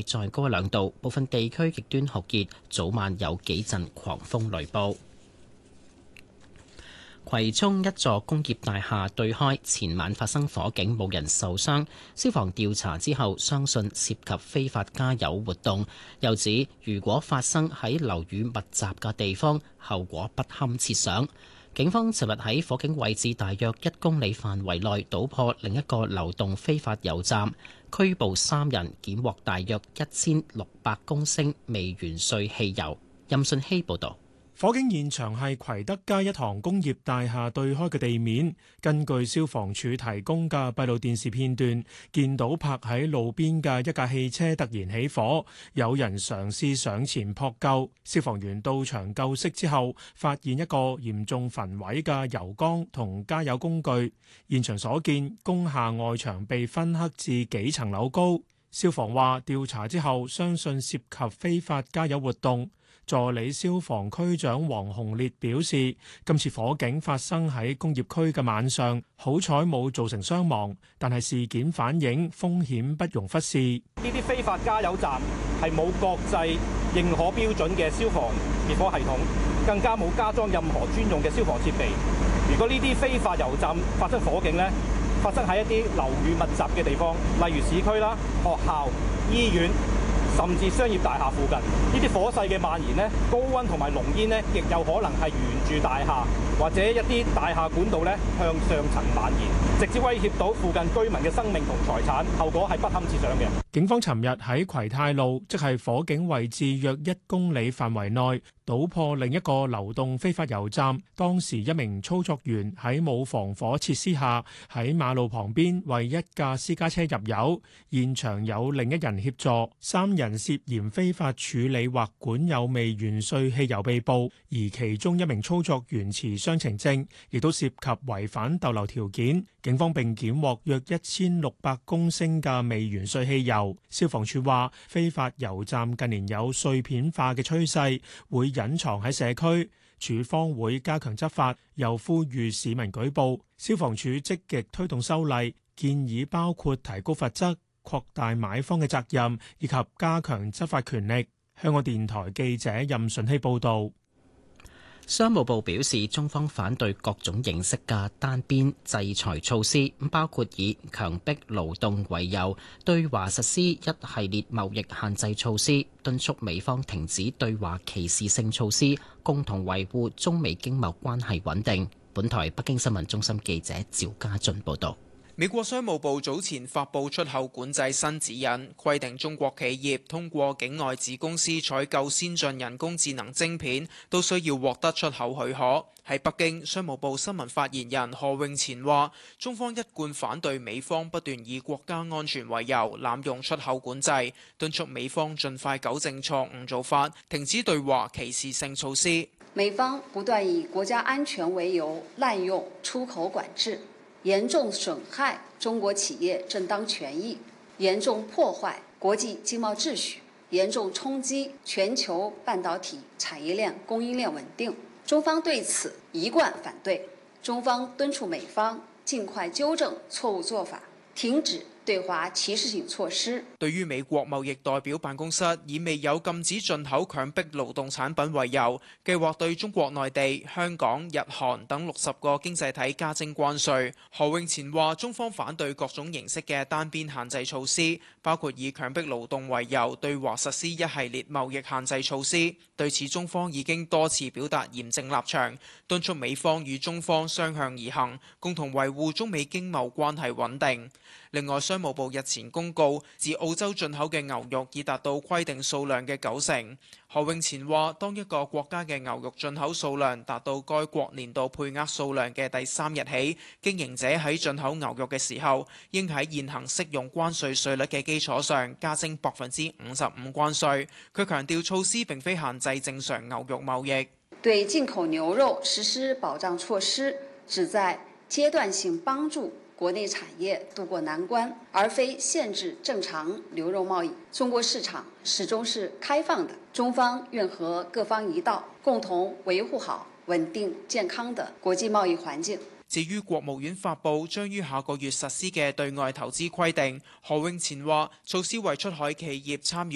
再高2度，部分地區極端酷熱，早晚有幾陣狂風雷暴。葵涌一座工業大廈對開前晚發生火警，冇人受傷。消防調查之後，相信涉及非法加油活動。又指如果發生喺樓宇密集嘅地方，後果不堪設想。警方尋日喺火警位置大約1公里範圍內搗破另一個流動非法油站，拘捕3人，檢獲大約1600公升未完稅汽油。任信希報導。 火警現場係葵德街一幢工業大廈對開嘅地面。根據消防處提供嘅閉路電視片段，見到泊喺路邊嘅一架汽車突然起火，有人嘗試上前撲救。消防員到場救熄之後，發現一個嚴重焚毀嘅油缸同加油工具。現場所見，工廈外牆被分刻至幾層樓高。消防話調查之後，相信涉及非法加油活動。助理消防區長黃洪烈表示，今次火警發生喺工業區嘅晚上，好彩冇造成傷亡，但係事件反映風險不容忽視。 呢啲非法加油站係冇國際認可標準嘅消防滅火系統，更加冇加裝任何專用嘅消防設備。如果呢啲非法油站發生火警呢，發生喺一啲樓宇密集嘅地方，例如市區啦、學校、醫院，甚至商業大廈附近，呢啲火勢嘅蔓延呢，高溫同埋濃煙呢，亦有可能係沿住大廈或者一啲大廈管道呢向上層蔓延，直接威脅到附近居民嘅生命同財產，後果係不堪設想嘅。 警方尋日喺葵泰路，即係火警位置約1公里範圍內，搗破另一個流動非法油站。當時一名操作員喺冇防火設施下，喺馬路旁邊為一架私家車入油。現場有另一人協助，3人涉嫌非法處理或管有未完稅汽油被捕，而其中一名操作員持雙程證，亦都涉及違反逗留條件。警方並檢獲約1600公升嘅未完稅汽油。消防處話，非法油站近年有碎片化嘅趨勢，會隱藏喺社區，處方會加強執法，又呼籲市民舉報。消防處積極推動修例，建議包括提高罰則、擴大買方嘅責任，以及加強執法權力。香港電台記者任順希報導。 商務部表示，中方反對各種形式嘅單邊制裁措施，包括以強迫勞動為由對華實施一系列貿易限制措施，敦促美方停止對華歧視性措施，共同維護中美經貿關係穩定。本台北京新聞中心記者趙家俊報導。 美國商務部早前發布出口管制新指引，規定中國企業通過境外子公司採購先進人工智能晶片，都需要獲得出口許可。喺北京，商務部新聞發言人何永前話，中方一貫反對美方不斷以國家安全為由濫用出口管制，敦促美方盡快糾正錯誤做法，停止對華歧視性措施。 美方不斷以國家安全為由濫用出口管制，嚴重損害中國企業正當權益，嚴重破壞國際經貿秩序，嚴重衝擊全球半導體產業鏈供應鏈穩定。中方對此一貫反對，中方敦促美方盡快糾正錯誤做法，停止對華歧視性措施。 對於美國貿易代表辦公室以未有禁止進口強迫勞動產品為由，計劃對中國內地、香港、日韓等60個經濟體加徵關稅。何永前話，中方反對各種形式嘅單邊限制措施，包括以強迫勞動為由對華實施一系列貿易限制措施。對此，中方已經多次表達嚴正立場，敦促美方與中方相向而行，共同維護中美經貿關係穩定。另外，商務部日前公告，自澳洲進口嘅牛肉已達到規定數量嘅90%。何永前話，當一個國家嘅牛肉進口數量達到該國年度配額數量嘅第3日起，經營者喺進口牛肉嘅時候，應喺現行適用關稅稅率嘅基礎上加徵55%關稅。佢強調，措施並非限制正常牛肉貿易。 對進口牛肉實施保障措施，旨在階段性幫助國內產業渡過難關，而非限制正常牛肉貿易。中國市場始終是開放的，中方願和各方一道，共同維護好穩定健康的國際貿易環境。 至於國務院發布將於下個月實施嘅對外投資規定，何永前話措施為出海企業參與